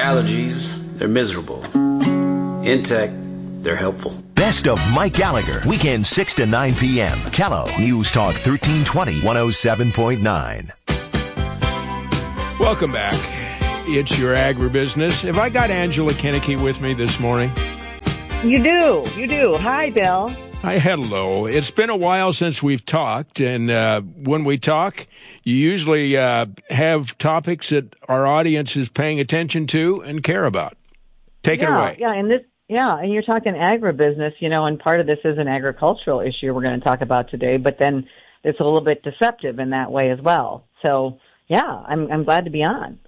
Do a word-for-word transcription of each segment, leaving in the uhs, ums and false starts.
allergies, they're miserable. In tech, they're helpful. Best of Mike Gallagher, weekend six to nine p.m. Kello, News Talk thirteen twenty, one oh seven point nine. Welcome back. It's your agribusiness. Have I got Angela Kennecke with me this morning? You do. You do. Hi, Bill. Hi, hello. It's been a while since we've talked, and uh, when we talk, you usually uh, have topics that our audience is paying attention to and care about. Take yeah, it away. Yeah, and this, yeah, and you're talking agribusiness, you know, and part of this is an agricultural issue we're going to talk about today, but then it's a little bit deceptive in that way as well. So, yeah, I'm I'm glad to be on.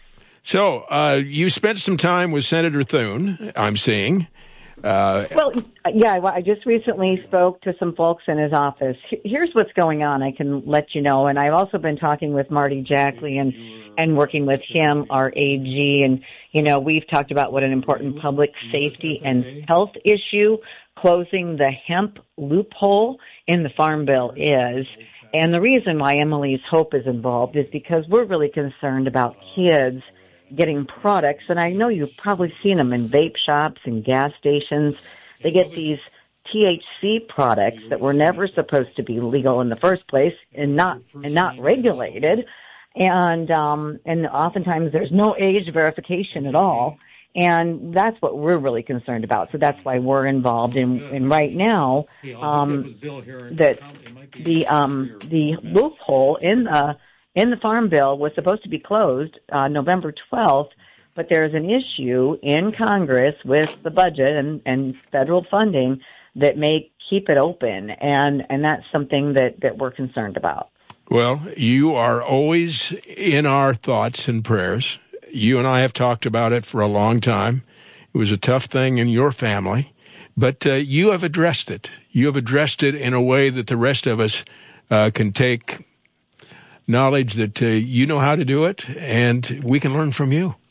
So, uh, you spent some time with Senator Thune, I'm seeing. Uh, well, yeah, I just recently spoke to some folks in his office. Here's what's going on. I can let you know. And I've also been talking with Marty Jackley and, and working with him, our A G. And, you know, we've talked about what an important public safety and health issue closing the hemp loophole in the Farm Bill is. And the reason why Emily's Hope is involved is because we're really concerned about kids getting products, and I know you've probably seen them in vape shops and gas stations. They get these T H C products that were never supposed to be legal in the first place and not and not regulated, and um, and oftentimes there's no age verification at all, and that's what we're really concerned about. So that's why we're involved in. And right now, um, that the um, the loophole in the in the Farm Bill was supposed to be closed uh, November twelfth, but there's an issue in Congress with the budget and, and federal funding that may keep it open, and, and that's something that, that we're concerned about. Well, you are always in our thoughts and prayers. You and I have talked about it for a long time. It was a tough thing in your family, but uh, you have addressed it. You have addressed it in a way that the rest of us uh, can take knowledge that uh, you know how to do it, and we can learn from you.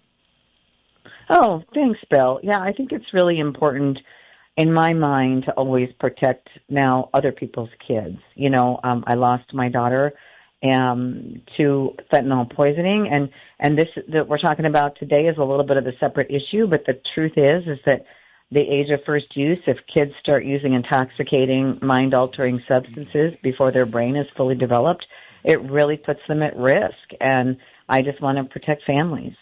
Oh, thanks, Bill. Yeah, I think it's really important in my mind to always protect now other people's kids. You know, um, I lost my daughter um, to fentanyl poisoning, and, and this that we're talking about today is a little bit of a separate issue, but the truth is, is that the age of first use, if kids start using intoxicating, mind-altering substances before their brain is fully developed, it really puts them at risk, and I just want to protect families.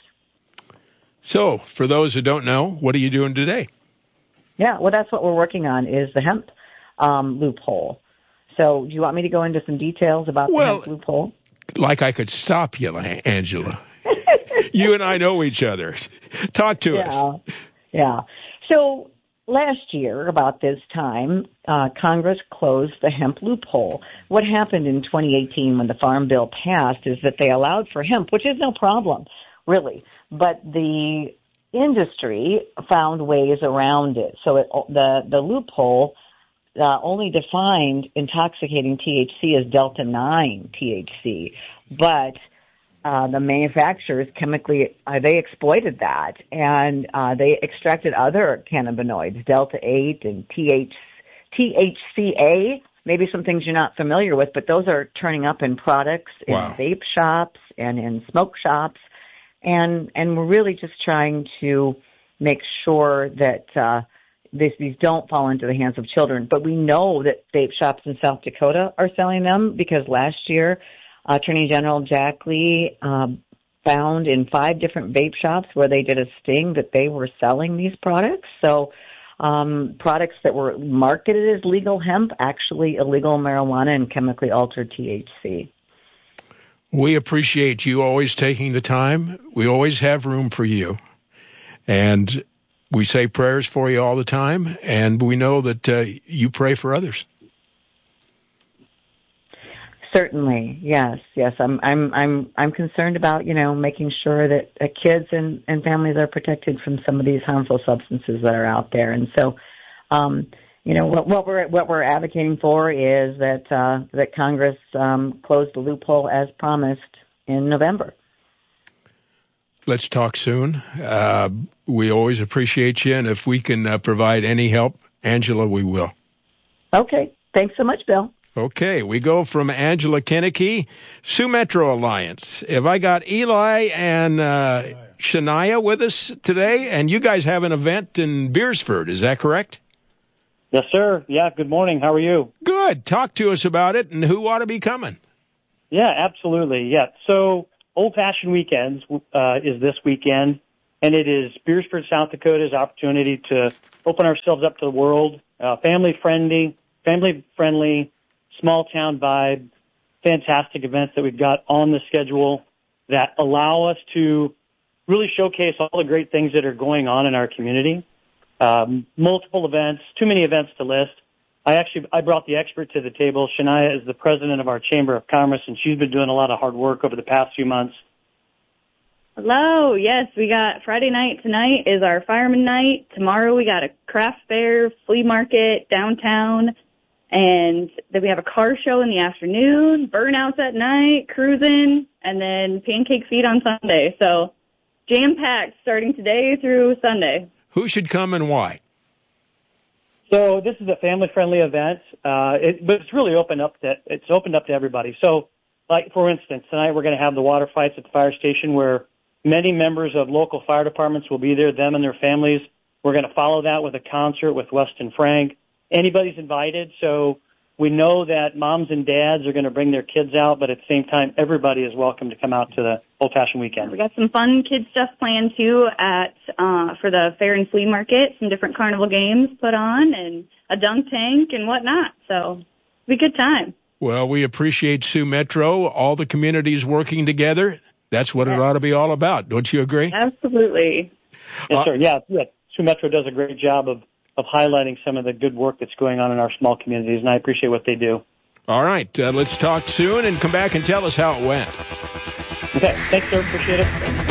So, for those who don't know, what are you doing today? Yeah, well, that's what we're working on, is the hemp um, loophole. So, do you want me to go into some details about well, the hemp loophole? Like I could stop you, Angela. You and I know each other. Talk to yeah. us. Yeah. So, last year, about this time, uh, Congress closed the hemp loophole. What happened in twenty eighteen when the Farm Bill passed is that they allowed for hemp, which is no problem, really. But the industry found ways around it. So it, the, the loophole uh, only defined intoxicating T H C as Delta nine T H C. But Uh, the manufacturers chemically, uh, they exploited that, and uh, they extracted other cannabinoids, Delta eight and T H, T H C A, maybe some things you're not familiar with, but those are turning up in products, wow. in vape shops and in smoke shops, and and we're really just trying to make sure that uh, this, these don't fall into the hands of children. But we know that vape shops in South Dakota are selling them because last year, Attorney General Jackley um, found in five different vape shops where they did a sting that they were selling these products. So um, products that were marketed as legal hemp, actually illegal marijuana and chemically altered T H C. We appreciate you always taking the time. We always have room for you. And we say prayers for you all the time, and we know that uh, you pray for others. Certainly, yes, yes. I'm, I'm, I'm, I'm concerned about, you know, making sure that uh, kids and, and families are protected from some of these harmful substances that are out there. And so, um, you know, what, what we're what we're advocating for is that uh, that Congress um, close the loophole as promised in November. Let's talk soon. Uh, we always appreciate you, and if we can uh, provide any help, Angela, we will. Okay. Thanks so much, Bill. Okay, we go from Angela Kennecke, Sioux Metro Alliance. Have I got Eli and uh, Shania with us today, and you guys have an event in Beersford. Is that correct? Yes, sir. Yeah, good morning. How are you? Good. Talk to us about it and who ought to be coming. Yeah, absolutely. Yeah. So Old Fashioned Weekends uh, is this weekend, and it is Beersford, South Dakota's opportunity to open ourselves up to the world. Uh, family-friendly, family-friendly, small-town vibe, fantastic events that we've got on the schedule that allow us to really showcase all the great things that are going on in our community. Um, multiple events, too many events to list. I actually, I brought the expert to the table. Shania is the president of our Chamber of Commerce, and she's been doing a lot of hard work over the past few months. Hello. Yes, we got Friday night tonight is our fireman night. Tomorrow we got a craft fair, flea market downtown, and then we have a car show in the afternoon, burnouts at night, cruising, and then pancake feed on Sunday. So jam-packed starting today through Sunday. Who should come and why? So this is a family-friendly event, uh, it, but it's really open up to it's opened up to everybody. So, like for instance, tonight we're going to have the water fights at the fire station, where many members of local fire departments will be there, them and their families. We're going to follow that with a concert with Weston Frank. Anybody's invited, so we know that moms and dads are going to bring their kids out, but at the same time, everybody is welcome to come out to the Old Fashioned Weekend. We got some fun kid stuff planned, too, at uh, for the fair and flea market, some different carnival games put on, and a dunk tank and whatnot. So it'll be a good time. Well, we appreciate Sioux Metro, all the communities working together. That's what it ought to be all about. Don't you agree? Absolutely. Yes, Uh, sir. Yeah, yeah. Sioux Metro does a great job of, of highlighting some of the good work that's going on in our small communities, and I appreciate what they do. All right. Uh, let's talk soon and come back and tell us how it went. Okay. Thanks, sir. Appreciate it.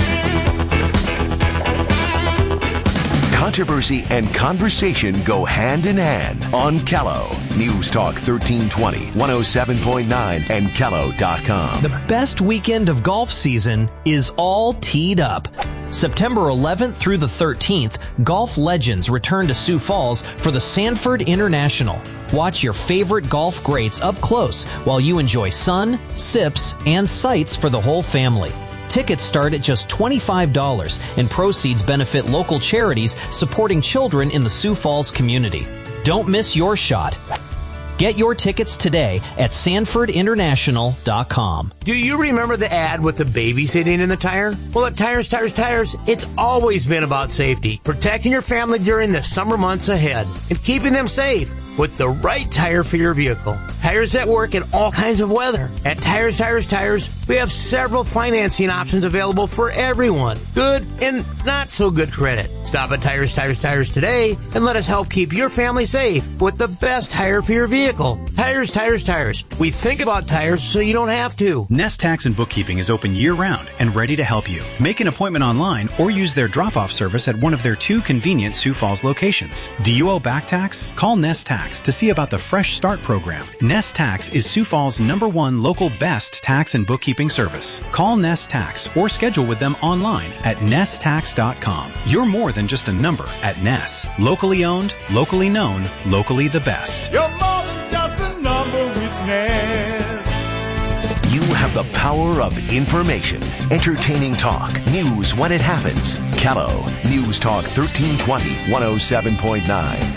Controversy and conversation go hand in hand on Callow. News Talk thirteen twenty, one oh seven point nine, and Callow dot com. The best weekend of golf season is all teed up. September eleventh through the thirteenth, golf legends return to Sioux Falls for the Sanford International. Watch your favorite golf greats up close while you enjoy sun, sips, and sights for the whole family. Tickets start at just twenty-five dollars, and proceeds benefit local charities supporting children in the Sioux Falls community. Don't miss your shot. Get your tickets today at sanford international dot com. Do you remember the ad with the baby sitting in the tire? Well, at Tires, Tires, Tires, it's always been about safety, protecting your family during the summer months ahead, and keeping them safe with the right tire for your vehicle. Tires that work in all kinds of weather. At Tires, Tires, Tires, we have several financing options available for everyone. Good and not so good credit. Stop at Tires, Tires, Tires today and let us help keep your family safe with the best tire for your vehicle. Tires, Tires, Tires. We think about tires so you don't have to. Nest Tax and Bookkeeping is open year-round and ready to help you. Make an appointment online or use their drop-off service at one of their two convenient Sioux Falls locations. Do you owe back tax? Call Nest Tax to see about the Fresh Start program. Nest Tax is Sioux Falls' number one local best tax and bookkeeping service. Call Nest Tax or schedule with them online at nest tax dot com. You're more than just a number at Ness. Locally owned, locally known, locally the best. You're more than just a number with Ness. You have the power of information, entertaining talk, news when it happens. Callow, News Talk thirteen twenty, one oh seven point nine.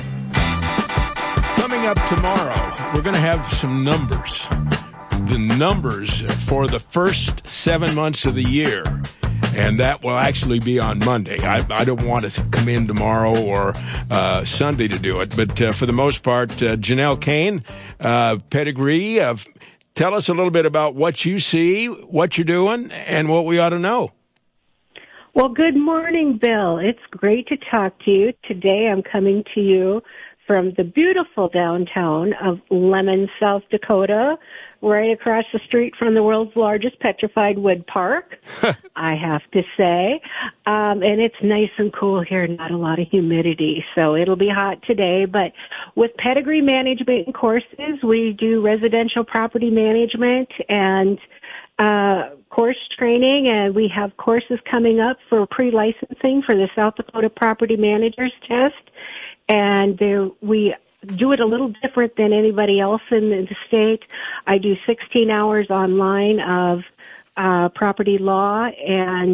Coming up tomorrow, we're going to have some numbers. The numbers for the first seven months of the year. And that will actually be on Monday. I, I don't want to come in tomorrow or uh, Sunday to do it. But uh, for the most part, uh, Janelle Kane, uh, Pedigree, uh, tell us a little bit about what you see, what you're doing, and what we ought to know. Well, good morning, Bill. It's great to talk to you. Today I'm coming to you from the beautiful downtown of Lemon, South Dakota, right across the street from the world's largest petrified wood park, I have to say. Um, and it's nice and cool here, not a lot of humidity, so it'll be hot today. But with Pedigree Management courses, we do residential property management and uh course training, and we have courses coming up for pre-licensing for the South Dakota Property Managers Test. And there, we do it a little different than anybody else in the state. I do sixteen hours online of uh property law, and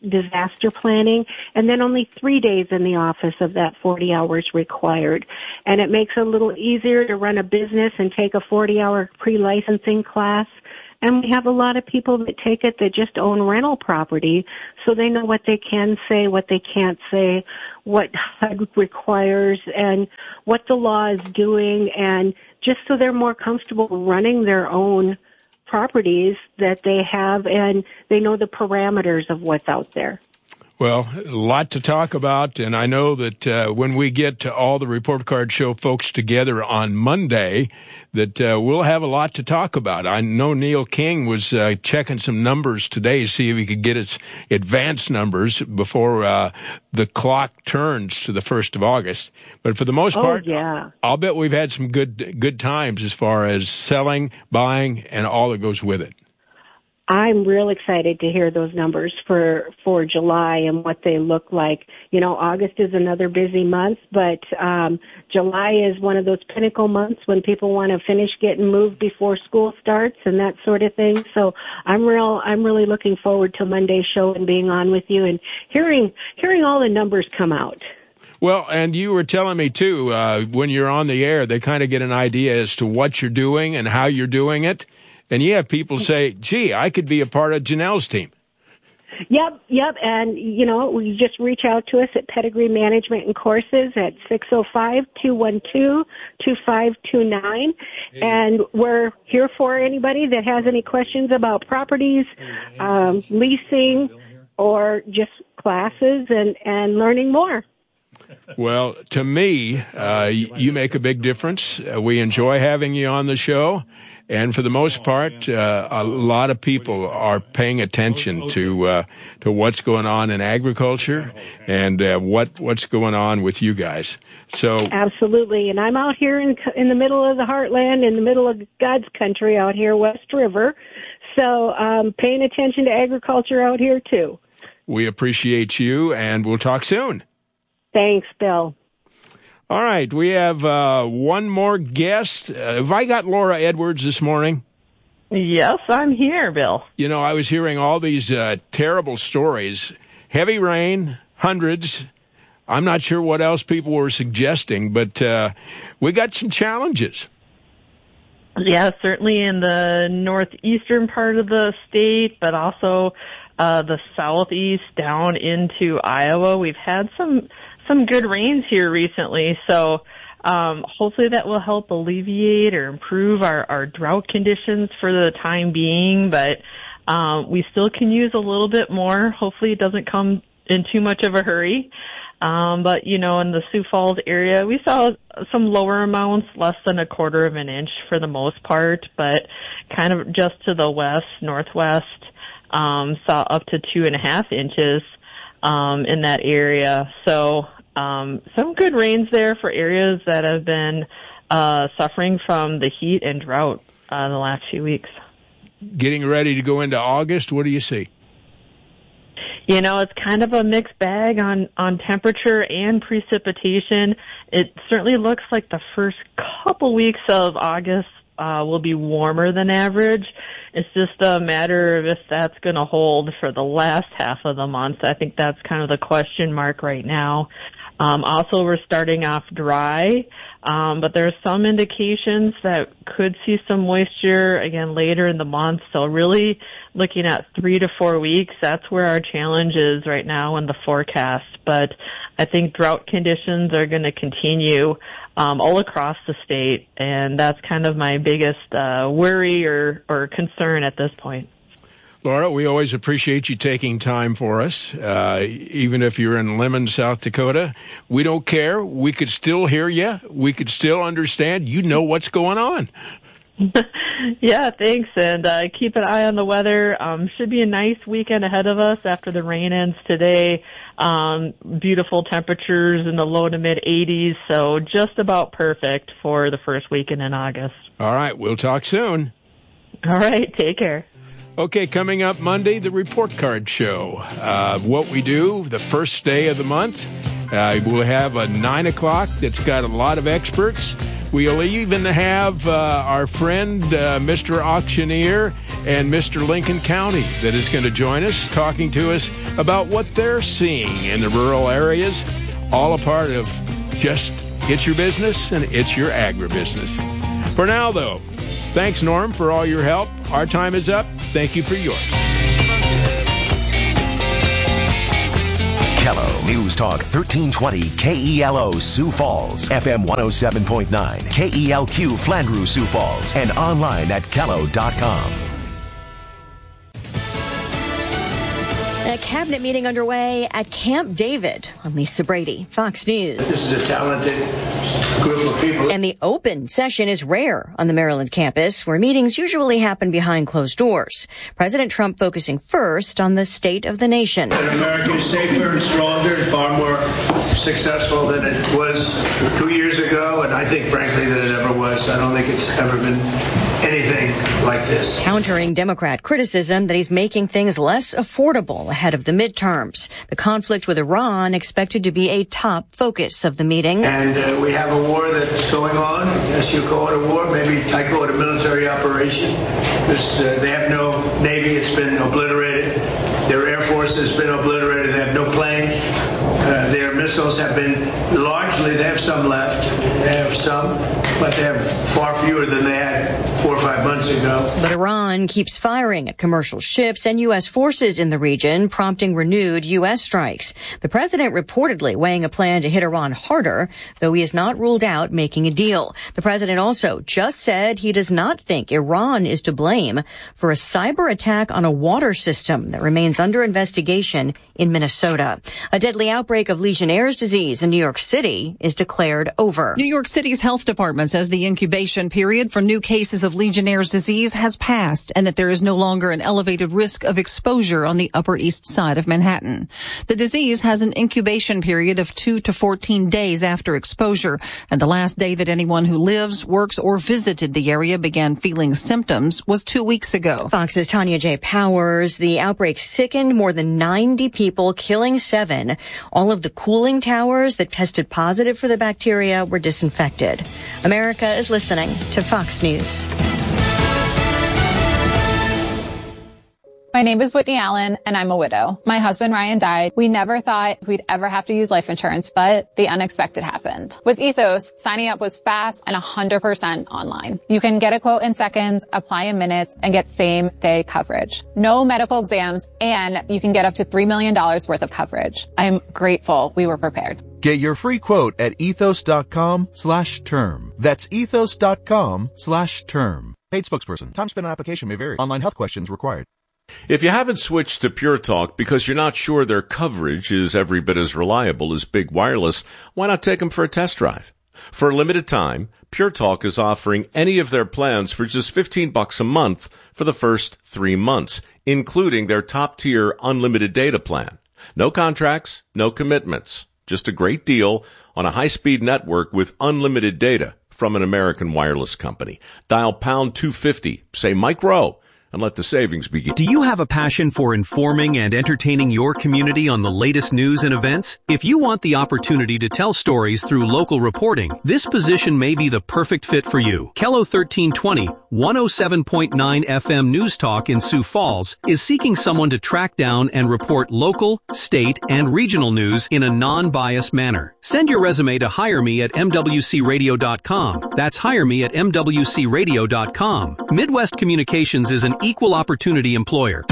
disaster planning, and then only three days in the office of that forty hours required. And it makes it a little easier to run a business and take a forty-hour pre-licensing class. And we have a lot of people that take it that just own rental property, so they know what they can say, what they can't say, what H U D requires, and what the law is doing, and just so they're more comfortable running their own properties that they have, and they know the parameters of what's out there. Well, a lot to talk about, and I know that uh, when we get to all the Report Card Show folks together on Monday, that uh, we'll have a lot to talk about. I know Neil King was uh, checking some numbers today to see if he could get his advance numbers before uh, the clock turns to the first of August. But for the most oh, part, yeah. I'll bet we've had some good good times as far as selling, buying, and all that goes with it. I'm real excited to hear those numbers for, for July and what they look like. You know, August is another busy month, but um, July is one of those pinnacle months when people want to finish getting moved before school starts and that sort of thing. So I'm real, I'm really looking forward to Monday's show and being on with you and hearing, hearing all the numbers come out. Well, and you were telling me, too, uh, when you're on the air, they kind of get an idea as to what you're doing and how you're doing it. And you have people say, gee, I could be a part of Janelle's team. Yep, yep. And, you know, you just reach out to us at Pedigree Management and Courses at six oh five, two one two, two five two nine. And we're here for anybody that has any questions about properties, um, leasing, or just classes and, and learning more. Well, to me, uh, you make a big difference. Uh, we enjoy having you on the show. And for the most part, uh, a lot of people are paying attention to uh, to what's going on in agriculture and uh, what what's going on with you guys. So absolutely, and I'm out here in in the middle of the heartland, in the middle of God's country, out here West River. So um, paying attention to agriculture out here too. We appreciate you, and we'll talk soon. Thanks, Bill. All right, we have uh, one more guest. Uh, have I got Laura Edwards this morning? Yes, I'm here, Bill. You know, I was hearing all these uh, terrible stories. Heavy rain, hundreds. I'm not sure what else people were suggesting, but uh, we got some challenges. Yeah, certainly in the northeastern part of the state, but also uh, the southeast down into Iowa. We've had some... some good rains here recently, so um, hopefully that will help alleviate or improve our, our drought conditions for the time being, but um, we still can use a little bit more. Hopefully it doesn't come in too much of a hurry. Um, but, you know, in the Sioux Falls area, we saw some lower amounts, less than a quarter of an inch for the most part, but kind of just to the west, northwest, um, saw up to two and a half inches. Um, in that area. So, um, some good rains there for areas that have been, uh, suffering from the heat and drought, uh, the last few weeks. Getting ready to go into August, what do you see? You know, it's kind of a mixed bag on, on temperature and precipitation. It certainly looks like the first couple weeks of August, uh, will be warmer than average. It's just a matter of if that's going to hold for the last half of the month. I think that's kind of the question mark right now. Um, also, we're starting off dry, um, but there's some indications that could see some moisture again later in the month. So really looking at three to four weeks, that's where our challenge is right now in the forecast. But I think drought conditions are going to continue um, all across the state, and that's kind of my biggest uh, worry or, or concern at this point. Laura, we always appreciate you taking time for us, uh, even if you're in Lemon, South Dakota. We don't care. We could still hear you. We could still understand. You know what's going on. Yeah, thanks. And uh, keep an eye on the weather. Um, should be a nice weekend ahead of us after the rain ends today. Um, beautiful temperatures in the low to mid eighties, so just about perfect for the first weekend in August. All right, we'll talk soon. All right, take care. Okay, coming up Monday, the Report Card Show. Uh, what we do the first day of the month. Uh, we'll have a nine o'clock that's got a lot of experts. We'll even have uh, our friend, uh, Mister Auctioneer, and Mister Lincoln County that is going to join us, talking to us about what they're seeing in the rural areas, all a part of just It's Your Business and It's Your Agribusiness. For now, though, thanks, Norm, for all your help. Our time is up. Thank you for yours. Kello News Talk thirteen twenty K E L O Sioux Falls, F M one oh seven point nine, K E L Q Flandreau Sioux Falls, and online at kello dot com. A cabinet meeting underway at Camp David. I'm Lisa Brady, Fox News. This is a talented group of people. And the open session is rare on the Maryland campus, where meetings usually happen behind closed doors. President Trump focusing first on the state of the nation. And America is safer and stronger and far more successful than it was two years ago, and I think, frankly, that it ever was. I don't think it's ever been anything like this. Countering Democrat criticism that he's making things less affordable ahead of the midterms. The conflict with Iran expected to be a top focus of the meeting. And uh, we have a war that's going on. Yes, you call it a war. Maybe I call it a military operation. This, uh, they have no Navy. It's been obliterated. Their Air Force has been obliterated. They have no planes. Uh, their missiles have been largely, they have some left. They have some, but they have far fewer than they had four or five months ago. But Iran keeps firing at commercial ships and U S forces in the region, prompting renewed U S strikes. The president reportedly weighing a plan to hit Iran harder, though he has not ruled out making a deal. The president also just said he does not think Iran is to blame for a cyber attack on a water system that remains under investigation in Minnesota. A deadly outbreak of Legionnaire's disease in New York City is declared over. New York City's health department says the incubation period for new cases of Legionnaire's disease has passed and that there is no longer an elevated risk of exposure on the Upper East Side of Manhattan. The disease has an incubation period of two to fourteen days after exposure, and the last day that anyone who lives, works, or visited the area began feeling symptoms was two weeks ago. Fox's Tanya J. Powers. The outbreak sickened more than ninety people, killing seven. All of the cooling towers that tested positive for the bacteria were disinfected. America is listening to Fox News. My name is Whitney Allen, and I'm a widow. My husband, Ryan, died. We never thought we'd ever have to use life insurance, but the unexpected happened. With Ethos, signing up was fast and one hundred percent online. You can get a quote in seconds, apply in minutes, and get same-day coverage. No medical exams, and you can get up to three million dollars worth of coverage. I'm grateful we were prepared. Get your free quote at ethos.com slash term. That's ethos.com slash term. Paid spokesperson. Time spent on application may vary. Online health questions required. If you haven't switched to Pure Talk because you're not sure their coverage is every bit as reliable as Big Wireless, why not take them for a test drive? For a limited time, Pure Talk is offering any of their plans for just fifteen bucks a month for the first three months, including their top-tier unlimited data plan. No contracts, no commitments. Just a great deal on a high-speed network with unlimited data from an American wireless company. Dial pound two fifty, say Mike Rowe, and let the savings begin. Do you have a passion for informing and entertaining your community on the latest news and events? If you want the opportunity to tell stories through local reporting, this position may be the perfect fit for you. Kello thirteen twenty, one oh seven point nine F M News Talk in Sioux Falls is seeking someone to track down and report local, state, and regional news in a non-biased manner. Send your resume to hire me at m w c radio dot com. That's hire me at m w c radio dot com. Midwest Communications is an equal opportunity employer.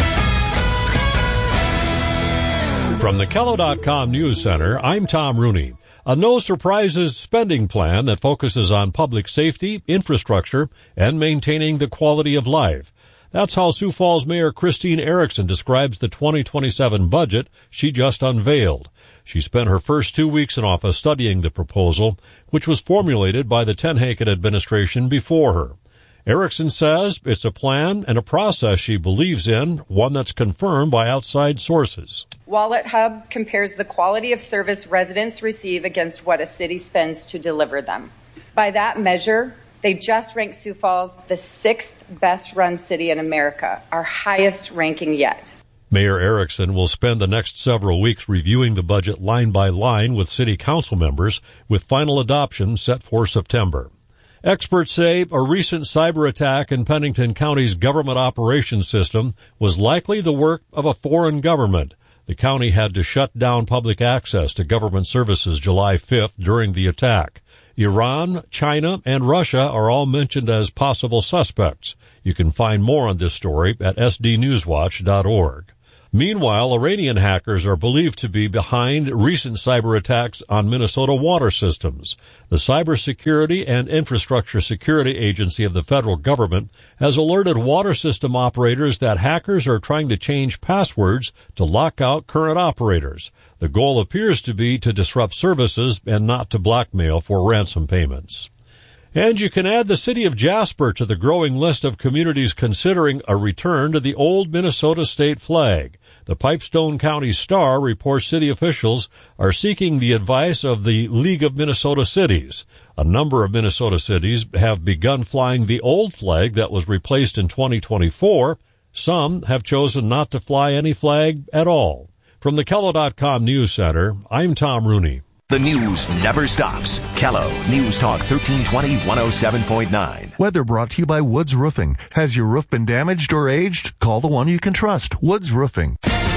From the Kello dot com News Center, I'm Tom Rooney. A no-surprises spending plan that focuses on public safety, infrastructure, and maintaining the quality of life. That's how Sioux Falls Mayor Christine Erickson describes the twenty twenty-seven budget she just unveiled. She spent her first two weeks in office studying the proposal, which was formulated by the Tenhaken administration before her. Erickson says it's a plan and a process she believes in, one that's confirmed by outside sources. Wallet Hub compares the quality of service residents receive against what a city spends to deliver them. By that measure, they just ranked Sioux Falls the sixth best-run city in America, our highest ranking yet. Mayor Erickson will spend the next several weeks reviewing the budget line by line with city council members, with final adoption set for September. Experts say a recent cyber attack in Pennington County's government operations system was likely the work of a foreign government. The county had to shut down public access to government services July fifth during the attack. Iran, China, and Russia are all mentioned as possible suspects. You can find more on this story at s d newswatch dot org. Meanwhile, Iranian hackers are believed to be behind recent cyber attacks on Minnesota water systems. The Cybersecurity and Infrastructure Security Agency of the federal government has alerted water system operators that hackers are trying to change passwords to lock out current operators. The goal appears to be to disrupt services and not to blackmail for ransom payments. And you can add the city of Jasper to the growing list of communities considering a return to the old Minnesota state flag. The Pipestone County Star reports city officials are seeking the advice of the League of Minnesota Cities. A number of Minnesota cities have begun flying the old flag that was replaced in twenty twenty-four. Some have chosen not to fly any flag at all. From the Kello dot com News Center, I'm Tom Rooney. The news never stops. Kello News Talk thirteen twenty, one oh seven point nine. Weather brought to you by Woods Roofing. Has your roof been damaged or aged? Call the one you can trust, Woods Roofing.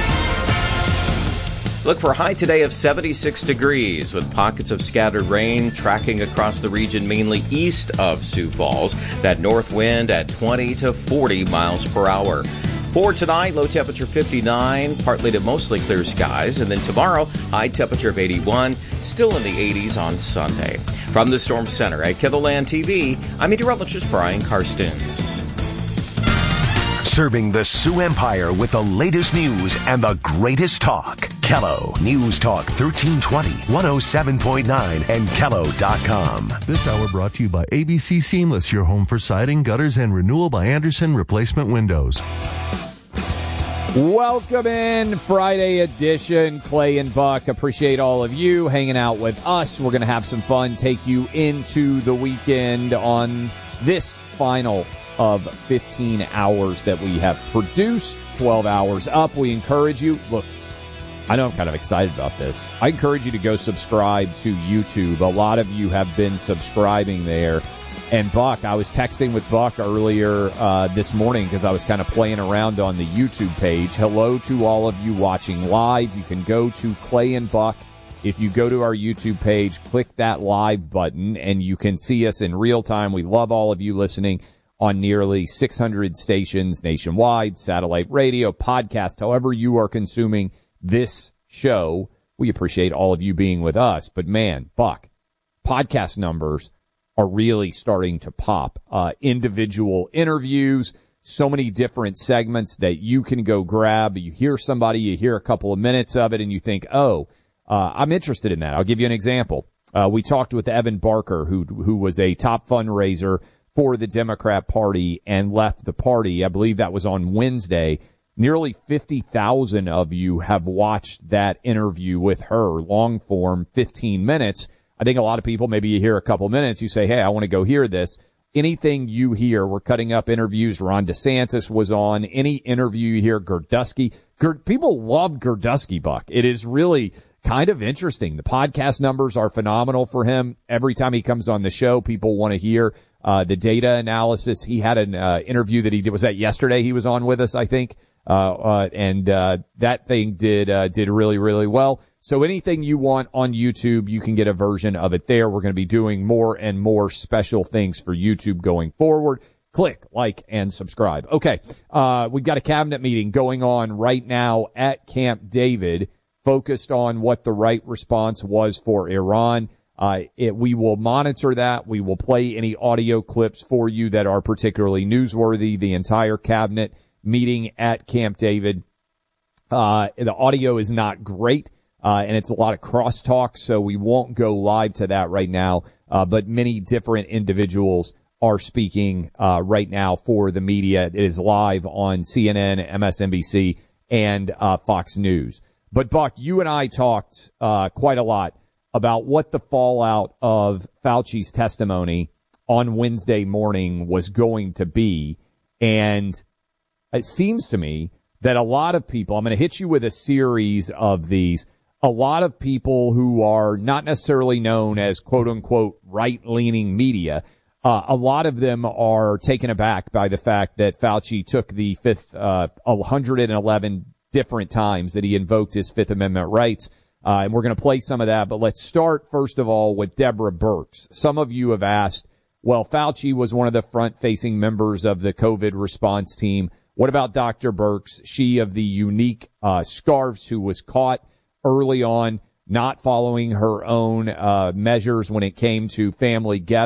Look for a high today of seventy-six degrees with pockets of scattered rain tracking across the region mainly east of Sioux Falls. That north wind at twenty to forty miles per hour. For tonight, low temperature fifty-nine, partly to mostly clear skies. And then tomorrow, high temperature of eighty-one, still in the eighties on Sunday. From the Storm Center at KELOLAND T V, I'm meteorologist Brian Karstens. Serving the Sioux Empire with the latest news and the greatest talk. Kello News Talk thirteen twenty, one oh seven point nine and Kello dot com. This hour brought to you by A B C Seamless, your home for siding, gutters, and renewal by Anderson Replacement Windows. Welcome in, Friday edition. Clay and Buck, appreciate all of you hanging out with us. We're going to have some fun, take you into the weekend on this final of fifteen hours that we have produced, twelve hours up. We encourage you, look, I know I'm kind of excited about this. I encourage you to go subscribe to YouTube. A lot of you have been subscribing there. And Buck, I was texting with Buck earlier uh, this morning because I was kind of playing around on the YouTube page. Hello to all of you watching live. You can go to Clay and Buck. If you go to our YouTube page, click that live button, and you can see us in real time. We love all of you listening on nearly six hundred stations nationwide, satellite radio, podcast, however you are consuming this show. We appreciate all of you being with us. But man, Buck, podcast numbers are really starting to pop. Uh, individual interviews, so many different segments that you can go grab. You hear somebody, you hear a couple of minutes of it, and you think, oh, uh, I'm interested in that. I'll give you an example. Uh, we talked with Evan Barker, who who was a top fundraiser for the Democrat Party and left the party. I believe that was on Wednesday. Nearly fifty thousand of you have watched that interview with her, long form, fifteen minutes. I think a lot of people, maybe you hear a couple minutes, you say, hey, I want to go hear this. Anything you hear, we're cutting up interviews. Ron DeSantis was on. Any interview you hear, Gerdusky. Gerd, people love Gerdusky, Buck. It is really kind of interesting. The podcast numbers are phenomenal for him. Every time he comes on the show, people want to hear uh, the data analysis. He had an uh, interview that he did. Was that yesterday? He was on with us, I think. Uh, uh, and, uh, that thing did, uh, did really, really well. So anything you want on YouTube, you can get a version of it there. We're going to be doing more and more special things for YouTube going forward. Click, like, and subscribe. Okay. Uh, we've got a cabinet meeting going on right now at Camp David, focused on what the right response was for Iran. Uh, it, we will monitor that. We will play any audio clips for you that are particularly newsworthy. The entire cabinet meeting at Camp David. Uh, the audio is not great, uh, and it's a lot of crosstalk, so we won't go live to that right now. Uh, but many different individuals are speaking, uh, right now for the media. It is live on C N N, M S N B C, and, uh, Fox News. But Buck, you and I talked, uh, quite a lot about what the fallout of Fauci's testimony on Wednesday morning was going to be. And it seems to me that a lot of people, I'm going to hit you with a series of these, a lot of people who are not necessarily known as quote unquote right-leaning media Uh, a lot of them are taken aback by the fact that Fauci took the fifth, uh, one hundred eleven different times that he invoked his Fifth Amendment rights. Uh, and we're going to play some of that, but let's start first of all with Deborah Birx. Some of you have asked, well, Fauci was one of the front-facing members of the COVID response team. What about Doctor Birx, she of the unique uh, scarves, who was caught early on not following her own uh, measures when it came to family gatherings?